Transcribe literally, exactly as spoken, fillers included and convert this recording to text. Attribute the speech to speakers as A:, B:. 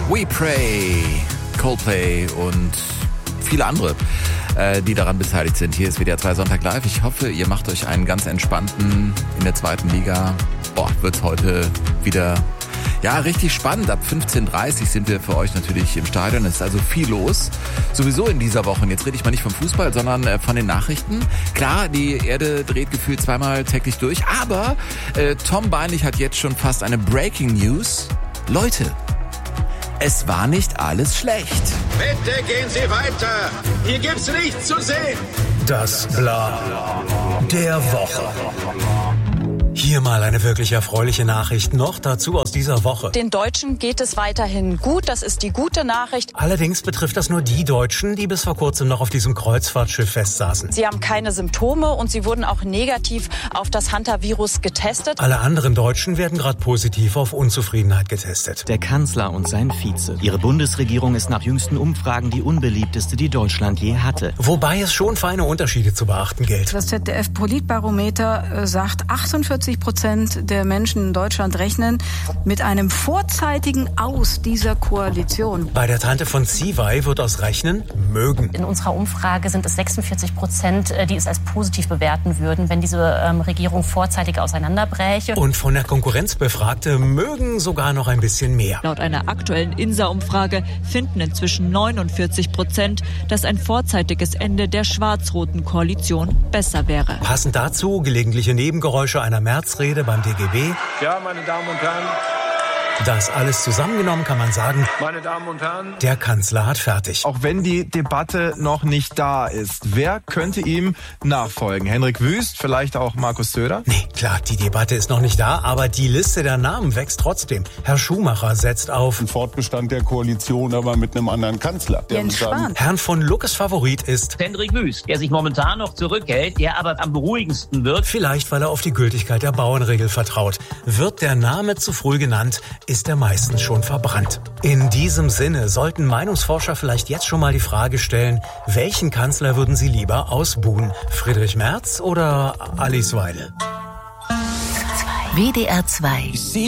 A: We Pray, Coldplay und viele andere, äh, die daran beteiligt sind. Hier ist W D R zwei Sonntag live. Ich hoffe, ihr macht euch einen ganz entspannten in der zweiten Liga. Boah, wird's heute wieder, ja, richtig spannend. Ab fünfzehn Uhr dreißig sind wir für euch natürlich im Stadion. Es ist also viel los. Sowieso in dieser Woche. Und jetzt rede ich mal nicht vom Fußball, sondern äh, von den Nachrichten. Klar, die Erde dreht gefühlt zweimal täglich durch. Aber äh, Tom Beinlich hat jetzt schon fast eine Breaking News. Leute, es war nicht alles schlecht.
B: Bitte gehen Sie weiter. Hier gibt's nichts zu sehen.
C: Das Bla der Woche. Hier mal eine wirklich erfreuliche Nachricht noch dazu aus dieser Woche.
D: Den Deutschen geht es weiterhin gut, das ist die gute Nachricht.
C: Allerdings betrifft das nur die Deutschen, die bis vor kurzem noch auf diesem Kreuzfahrtschiff festsaßen.
D: Sie haben keine Symptome und sie wurden auch negativ auf das Hantavirus getestet.
C: Alle anderen Deutschen werden gerade positiv auf Unzufriedenheit getestet.
E: Der Kanzler und sein Vize. Ihre Bundesregierung ist nach jüngsten Umfragen die unbeliebteste, die Deutschland je hatte.
C: Wobei es schon feine Unterschiede zu beachten gilt.
F: Das Z D F-Politbarometer sagt, achtundvierzig Prozent der Menschen in Deutschland rechnen mit einem vorzeitigen Aus dieser Koalition.
C: Bei der Tante von Ziwei wird aus Rechnen mögen.
G: In unserer Umfrage sind es sechsundvierzig Prozent, die es als positiv bewerten würden, wenn diese ähm, Regierung vorzeitig auseinanderbräche.
C: Und von der Konkurrenz Befragte mögen sogar noch ein bisschen mehr.
H: Laut einer aktuellen I N S A-Umfrage finden inzwischen neunundvierzig Prozent, dass ein vorzeitiges Ende der schwarz-roten Koalition besser wäre.
C: Passend dazu gelegentliche Nebengeräusche einer Märzrede beim D G B.
B: Ja, meine Damen und Herren.
C: Das alles zusammengenommen kann man sagen,
B: Meine Damen und Herren.
C: der Kanzler hat fertig.
I: Auch wenn die Debatte noch nicht da ist, wer könnte ihm nachfolgen? Henrik Wüst, vielleicht auch Markus Söder?
C: Nee, klar, die Debatte ist noch nicht da, aber die Liste der Namen wächst trotzdem. Herr Schumacher setzt auf
J: Ein Fortbestand der Koalition, aber mit einem anderen Kanzler.
F: Jens Spahn.
C: Herrn von Lucke's Favorit ist
K: Hendrik Wüst, der sich momentan noch zurückhält, der aber am beruhigendsten wird.
C: vielleicht, weil er auf die Gültigkeit der Bauernregel vertraut. Wird der Name zu früh genannt, ist er meistens schon verbrannt. In diesem Sinne sollten Meinungsforscher vielleicht jetzt schon mal die Frage stellen, welchen Kanzler würden sie lieber ausbuhen? Friedrich Merz oder Alice Weidel?
L: W D R zwei